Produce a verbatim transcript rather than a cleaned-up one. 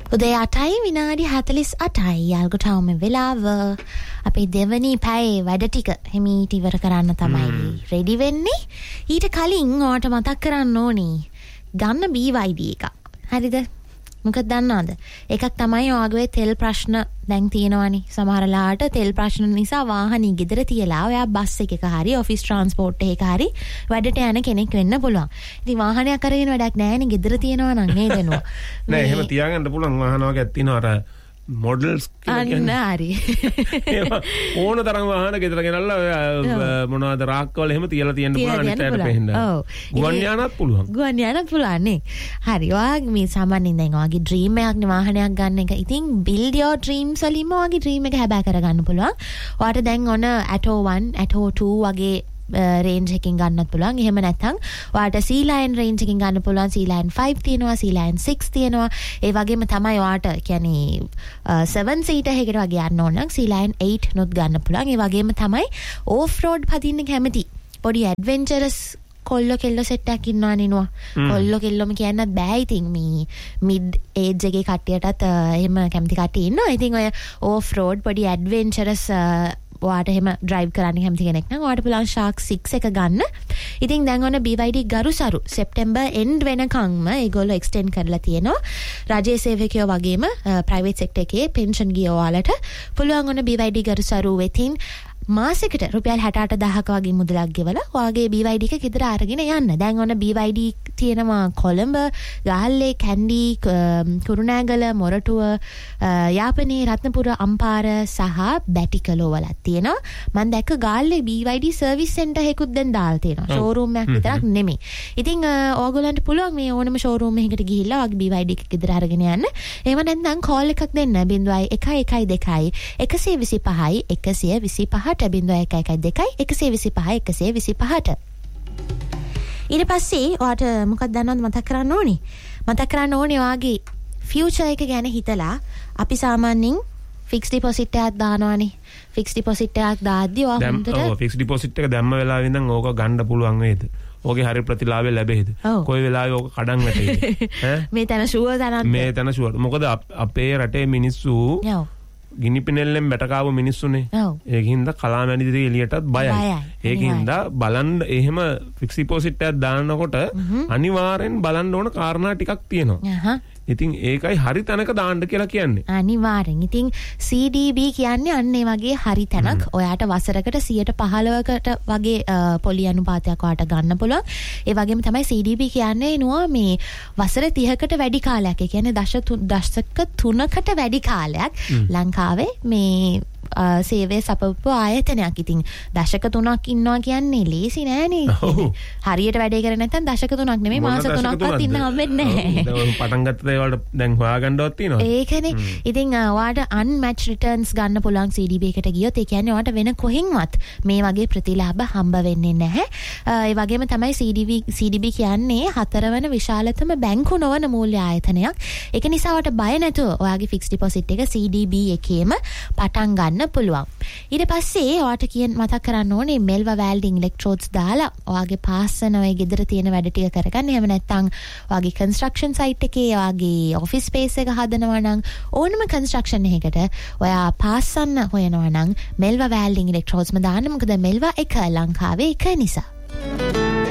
උදේ අටයි විනාඩි හතළිස් අටයි යාල්ගොටවම වෙලාව අපේ දෙවනි පැයේ වැඩ ටික හිමීට ඉවර කරන්න තමයි රෙඩි වෙන්නේ. ඊට කලින් ඔයාට මතක් කරන්න ඕනි ගන්න B Y D එක. හරිද? මොකද දන්නවද? එකක් තමයි ඔයාගේ තෙල් ප්‍රශ්න දැන් තියෙනවනේ. සමහරලාට තෙල් ප්‍රශ්න නිසා වාහනේ ගෙදර තියලා ඔයා බස් එකක හරි ඔෆිස් ට්‍රාන්ස්පෝර්ට් එකක හරි වැඩට යන කෙනෙක් වෙන්න පුළුවන්. ඉතින් වාහනයක් අරගෙන වැඩක් නැහැ නේ ගෙදර තියනවා නම් නේද නෝ. නෑ එහෙම තියාගන්න පුළුවන් වාහන වර්ගයක් තියෙනවා අර මොඩල්ස් කියලා කියන්නේ. අන්න හරි. ඕන තරම් වාහන ගෙදර ගෙනල්ලා මොනවාද රාක්කවල එහෙම තියලා තියෙන්න පුළුවන් අනිත් පැයට පෙන්න. ඔව්. ගුවන් යානත් පුළුවන්. ගුවන් යානත් පුළුවන් නේ. හරි. ඔයාගේ මේ සාමාන්‍යයෙන් දැන් ඔයාගේ ඩ්‍රීම් එකක් නේ වාහනයක් ගන්න එක. ඉතින් build your dreams වලින්ම ඔයාගේ ඩ්‍රීම් එක හැබෑ කරගන්න පුළුවන්. ඔයාට දැන් ඔන Atto one, Atto two වගේ රේන්ජ් එකකින් ගන්නත් පුළුවන්. එහෙම නැත්නම් ඔයාට C line රේන්ජ් එකකින් ගන්න පුළුවන්. C line five තියෙනවා, C line six තියෙනවා. ඒ වගේම තමයි ඔයාට කියන්නේ seven seater එකකට වගේ යන්න ඕන නම් C line eight නොත් ගන්න පුළුවන්. ඒ වගේම තමයි off road පදින්න කැමති පොඩි adventurous කොල්ලෝ කෙල්ලෝ සෙට් එකක් ඉන්නවා නිනවා. කොල්ලෝ කෙල්ලොම කියන්නත් බෑ. ඉතින් මේ mid age එකේ කට්ටියටත් එහෙම කැමති කට්ටිය ඉන්නවා. ඉතින් ඔය off road පොඩි adventurous ඔයාට එහෙම drive කරන්න කැමති කෙනෙක් නම් ඔයාට පුළුවන් Shark six එක ගන්න. ඉතින් දැන් ඔන්න B Y D ගරුසරු September end වෙනකන්ම ඒගොල්ලෝ extend කරලා තියෙනවා. රජයේ සේවකයෝ වගේම private sector එකේ pension ගිය ඔයාලට පුළුවන් ඔන්න B Y D ගරුසරු වෙතින් මාසෙකට රුපියල් හැට අට දහසක වගේ මුදලක් ගෙවලා ඔයාගේ B Y D එක ගෙදර අරගෙන යන්න. දැන් ඔන්න B Y D තියෙනවා කොළඹ, ගාල්ලේ, කැන්ඩි, කුරුණෑගල, මොරටුව, යාපනයේ රත්නපුර, අම්පාර සහ බැටිකලෝ වලත් තියෙනවා. මම දැක්ක ගාල්ලේ B Y D service centre එකකුත් දැන් දාලා තියෙනවා. ෂෝරූම් එකක් විතරක් නෙමෙයි. ඉතින් ඕගොල්ලන්ට පුළුවන් මේ ඕනම ෂෝරූම් එකකට ගිහිල්ලා ඔයාගේ B Y D එක ගෙදර අරගෙන යන්න. එහෙම නැත්නම් කෝල් එකක් දෙන්න zero one one two one two five one two five බිංදුව එක එක දෙකයි එකසිය විසිපහ එකසිය විසිපහට. ඊට පස්සේ ඔයාට මොකක්ද දන්නවද මතක් කරන්න ඕනි? මතක් කරන්න ඕනි ඔයාගේ ෆියුචර් එක ගැන හිතලා අපි සාමාන්‍යයෙන් ෆික්ස් ඩිපොසිට් එකක් දානවානේ. ෆික්ස් ඩිපොසිට් එකක් දාද්දි ඔයා හොඳට ඔව් ෆික්ස් ඩිපොසිට් එක දැම්ම වෙලාවෙ ඉඳන් ඕක ගන්න පුළුවන් වේද? ඕකේ හරිය ප්‍රතිලාභය ලැබෙයිද? කොයි වෙලාවෙ ඕක කඩන් වැටෙයිද? ඈ මේ තන ෂුවර් දනන්න. මේ තන ෂුවර්. මොකද අපේ රටේ මිනිස්සු ගිනි පිනෙල්ලෙන් බැටකාව මිනිස්සුනේ. ඒකින්ද කලාමැණි දිරි එළියටත් බයයි. ඒකින්ද බලන්න එහෙම ෆික්ස් ඩිපොසිට් එකක් දානකොට අනිවාර්යෙන් බලන්න ඕන කාරණා ටිකක් තියෙනවා. ඉතින් ඒකයි හරි තැනක දාන්න කියලා කියන්නේ. අනිවාර්යෙන්. ඉතින් C D B කියන්නේ අන්න ඒ වගේ හරි තැනක්. ඔයාට වසරකට සියයට පහළොවකට වගේ පොලි අනුපාතයක් ඔයාට ගන්න පුළුවන්. ඒ වගේම තමයි C D B කියන්නේ නුවා මේ වසර තිහකට වැඩි කාලයක්. ඒ කියන්නේ දශක තුනකට වැඩි කාලයක් ලංකාවේ මේ සේවය සපපු ආයතනයක්. ඉතින් දශක තුනක් ඉන්නවා කියන්නේ ලේසි නෑනේ. හරියට වැඩේ කරේ නැත්නම් දශක තුනක් නෙමෙයි මාස තුනක්වත් ඉන්න හම්බෙන්නේ නැහැ. පටන් ගත්ත දේවල් දැන් හොයාගන්නවත් තියෙනවා. ඒකනේ. ඉතින් ඔයාට unmatched returns ගන්න පුළුවන් C D B එකට ගියොත් ඒ කියන්නේ ඔයාට වෙන කොහෙන්වත් මේ වගේ ප්‍රතිලාභ හම්බ වෙන්නේ නැහැ. ඒ වගේම තමයි C D B C D B කියන්නේ හතරවන විශාලතම බැංකු නොවන මූල්‍ය ආයතනයක්. ඒක නිසා ඔයාට බය නැතුව ඔයාගේ fixed deposit එක C D B එකේම පටන් ගන්න පුළුවන්. ඊට පස්සේ ඔයාට කියන්න මතක් කරන්න ඕනේ මෙල්වා වැල්ඩින් ඉලෙක්ට්‍රෝඩ්ස් දාලා ඔයාගේ පාස්සන ඔය ගෙදර තියෙන වැඩ ටික කරගන්න. එහෙම නැත්නම් ඔයාගේ කන්ස්ට්‍රක්ෂන් සයිට් එකේ ඔයාගේ ඔෆිස් ස්පේස් එක හදනවා නම් ඕනම කන්ස්ට්‍රක්ෂන් එකකට ඔයා පාස්සන්න හොයනවා නම් මෙල්වා වැල්ඩින් ඉලෙක්ට්‍රෝඩ්ස්ම දාන්න. මොකද මෙල්වා එක ලංකාවේ එක නිසා.